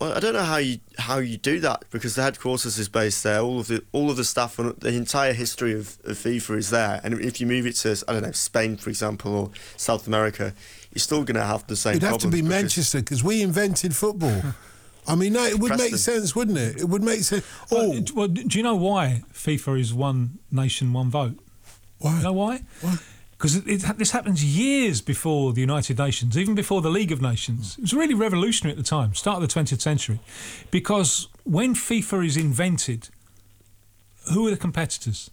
Well, I don't know how you do that, because the headquarters is based there. All of the staff and the entire history of FIFA is there. And if you move it to, I don't know, Spain, for example, or South America, you're still going to have the same It'd have problems. to be Manchester, because we invented football. I mean, no, it would make sense, wouldn't it? It would make sense. Well, do you know why FIFA is one nation, one vote? Why? You know why? Why? Because this happens years before the United Nations, even before the League of Nations. It was really revolutionary at the time, start of the 20th century. Because when FIFA is invented, who are the competitors?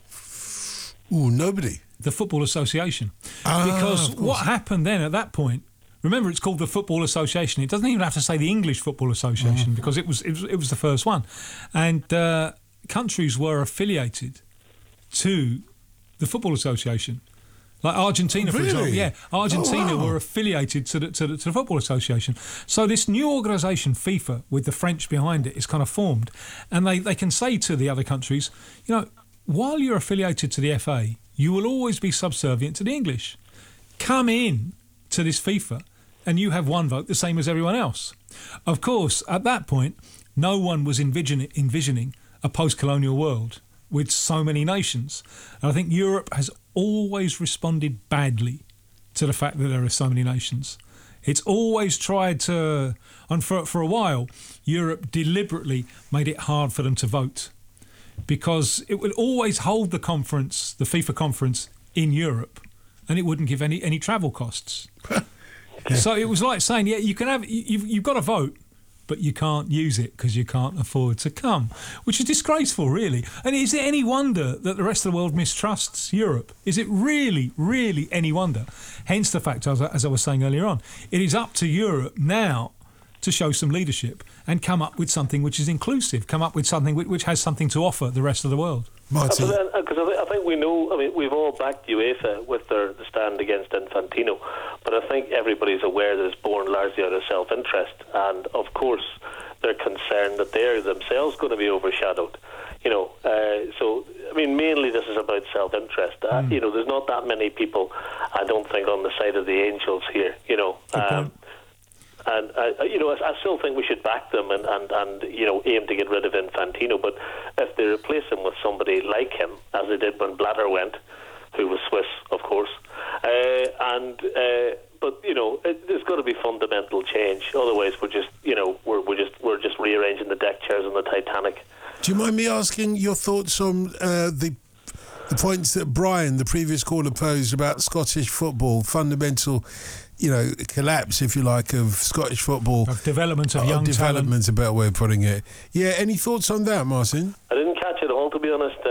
Nobody. The Football Association. Because what happened then at that point, remember, it's called the Football Association. It doesn't even have to say the English Football Association, because it was the first one. And countries were affiliated to the Football Association. Like Argentina, for example. Yeah, Argentina were affiliated to the Football Association. So this new organisation, FIFA, with the French behind it, is kind of formed. And they can say to the other countries, you know, while you're affiliated to the FA, you will always be subservient to the English. Come in to this FIFA and you have one vote, the same as everyone else. Of course, at that point, no one was envisioning a post-colonial world with so many nations. And I think Europe has always responded badly to the fact that there are so many nations. It's always tried to, and for a while, Europe deliberately made it hard for them to vote, because it would always hold the conference, the FIFA conference, in Europe, and it wouldn't give any travel costs. So it was like saying, yeah, you can have, you've got to vote, but you can't use it because you can't afford to come, which is disgraceful, really. And is it any wonder that the rest of the world mistrusts Europe? Is it really, really any wonder? Hence the fact, as I was saying earlier on, it is up to Europe now to show some leadership and come up with something which is inclusive, come up with something which has something to offer the rest of the world. Martin. Because I think we know, I mean, we've all backed UEFA with the stand against Infantino, but I think everybody's aware that it's born largely out of self-interest, and of course they're concerned that they're themselves going to be overshadowed. You know, so I mean, mainly this is about self-interest. You know, there's not that many people, I don't think, on the side of the angels here. You know. And you know, I still think we should back them and you know, aim to get rid of Infantino. But if they replace him with somebody like him, as they did when Blatter went, who was Swiss, of course, but you know, there's got to be fundamental change. Otherwise, we're just, you know, we're just rearranging the deck chairs on the Titanic. Do you mind me asking your thoughts on the points that Brian, the previous caller, posed about Scottish football, fundamental, you know, collapse, if you like, of Scottish football. Of development of young development's a better way of putting it. Yeah, any thoughts on that, Martin? I didn't catch it all, to be honest.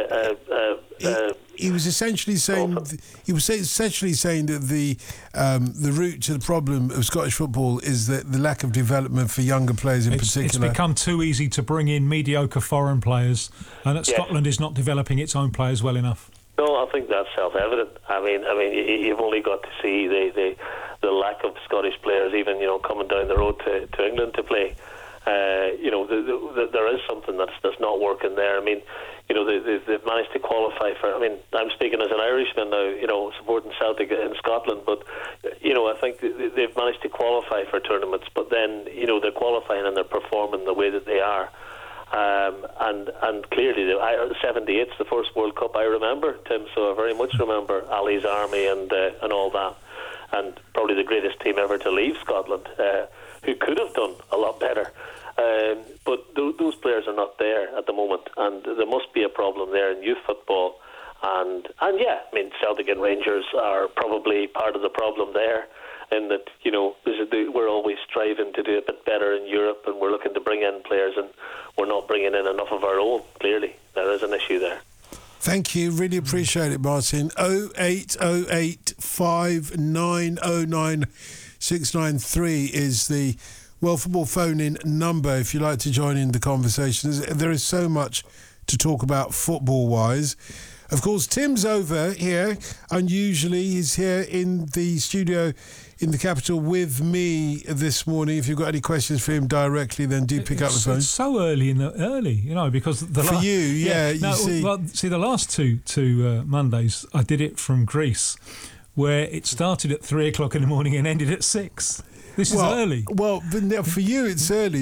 He was essentially saying that the root to the problem of Scottish football is that the lack of development for younger players in particular. It's become too easy to bring in mediocre foreign players, and that Scotland is not developing its own players well enough. No, I think that's self-evident. I mean, you've only got to see the lack of Scottish players, even, you know, coming down the road to England to play. You know, there is something that's not working there. I mean, you know, they've managed to qualify for. I mean, I'm speaking as an Irishman now, you know, supporting Celtic in Scotland, but you know, I think they've managed to qualify for tournaments. But then, you know, they're qualifying and they're performing the way that they are. And clearly, the 78's the first World Cup I remember, Tim. So I very much remember Ali's Army and all that, and probably the greatest team ever to leave Scotland, who could have done a lot better. But those players are not there at the moment, and there must be a problem there in youth football. And yeah, I mean, Celtic and Rangers are probably part of the problem there, in that, you know, we're always striving to do a bit better in Europe, and we're looking to bring in players, and we're not bringing in enough of our own. Clearly, there is an issue there. Thank you, really appreciate it, Martin. 0808 5909 693 is the World Football phone-in number if you'd like to join in the conversation. There is so much to talk about football-wise. Of course, Tim's over here. Unusually, he's here in the studio in the capital with me this morning. If you've got any questions for him directly, then do pick up the phone. It's so early, you know, because the for you, yeah. No, you see. Well, see, the last two Mondays, I did it from Greece, where it started at 3:00 in the morning and ended at 6. This is early. Well, but for you, it's early.